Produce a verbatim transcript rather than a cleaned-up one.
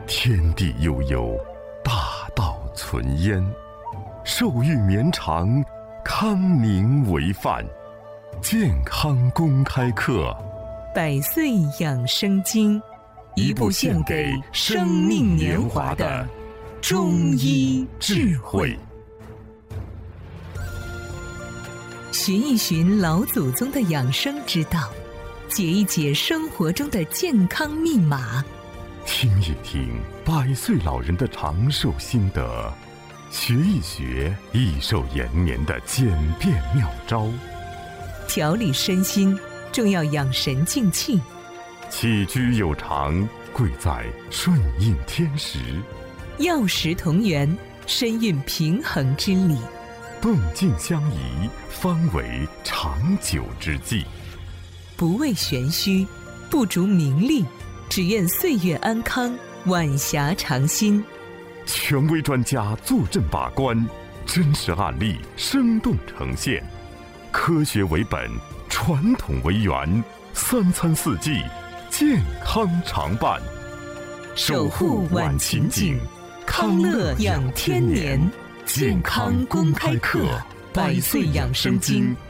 天地悠悠，大道存焉。寿育绵长，康宁为范。健康公开课， 百岁养生经，一部献给生命年华的中医智慧。寻一寻老祖宗的养生之道，解一解生活中的健康密码， 听一听百岁老人的长寿心得，学一学益寿延年的简便妙招。 调理身心，重要养神静气。 起居有常，贵在顺应天时。 药食同源，身运平衡之理。 动静相宜，方为长久之计。 不为玄虚，不逐名利，只愿岁月安康，晚霞长新。 权威专家坐镇把关，真实案例生动呈现。科学为本，传统为源，三餐四季，健康常伴。 守护晚晴景，康乐养天年。健康公开课，百岁养生经。